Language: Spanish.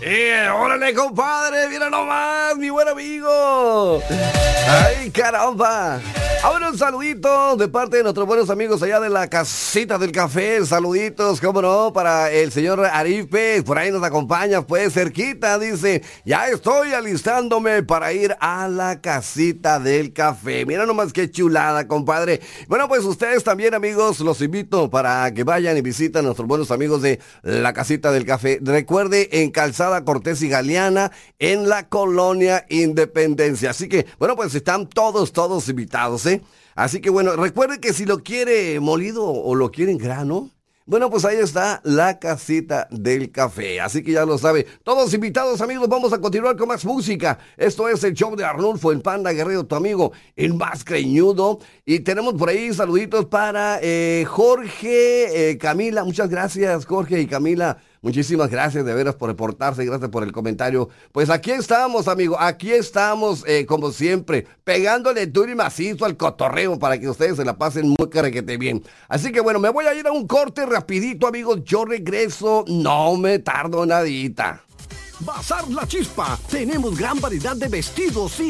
Órale, compadre, mira nomás, mi buen amigo. Ay, caramba. Ahora un saludito de parte de nuestros buenos amigos allá de la casita del café. Saluditos, cómo no, para el señor Arife. Por ahí nos acompaña, pues, cerquita. Dice, ya estoy alistándome para ir a la casita del café. Mira nomás qué chulada, compadre. Bueno, pues ustedes también, amigos, los invito para que vayan y visiten a nuestros buenos amigos de la casita del café. Recuerde, en Calzada Cortés y Galeana, en la colonia Independencia. Así que, bueno, pues están todos invitados, ¿eh? Así que, bueno, recuerde que si lo quiere molido o lo quiere en grano, bueno, pues ahí está la casita del café. Así que ya lo sabe. Todos invitados, amigos, vamos a continuar con más música. Esto es el show de Arnulfo, el Panda Guerrero, tu amigo, el más greñudo. Y tenemos por ahí saluditos para Jorge, Camila. Muchas gracias, Jorge y Camila. Muchísimas gracias de veras por reportarse, gracias por el comentario. Pues aquí estamos, amigo, aquí estamos, como siempre, pegándole duro y macizo al cotorreo para que ustedes se la pasen muy carrequete bien. Así que bueno, me voy a ir a un corte rapidito, amigos, yo regreso, no me tardo nadita. Bazar La Chispa, tenemos gran variedad de vestidos y